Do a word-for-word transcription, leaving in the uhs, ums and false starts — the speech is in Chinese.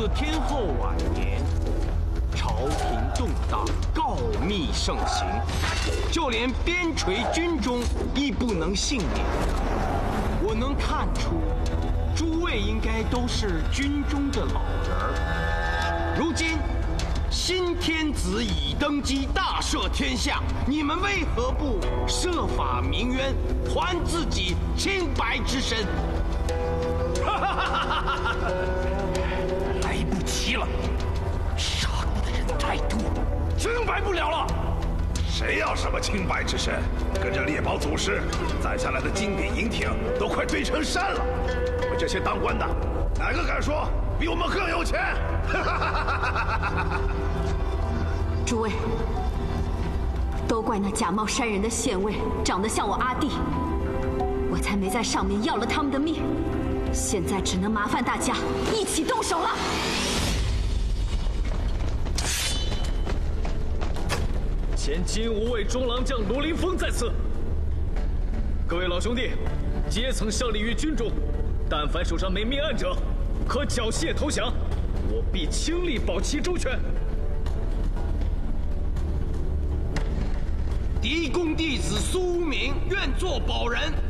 天后晚年，朝廷动荡，告密盛行，就连边陲军中亦不能幸免。我能看出，诸位应该都是军中的老人儿。如今新天子已登基，大赦天下，你们为何不设法鸣冤，还自己清白之身？ 来不及了，杀我的人太多，清白不了了。 谁要什么清白之身？跟着猎宝祖师攒下来的金典银艇都快堆成山了。我们这些当官的，哪个敢说比我们更有钱？ 诸位，都怪那假冒山人的县尉长得像我阿弟，我才没在上面要了他们的命。现在只能麻烦大家一起动手了。 前金吾卫中郎将卢凌风在此。各位老兄弟，阶层效力于军中，但凡手上没命案者，可缴械投降，我必倾力保其周全。 嫡公弟子苏无名愿做保人。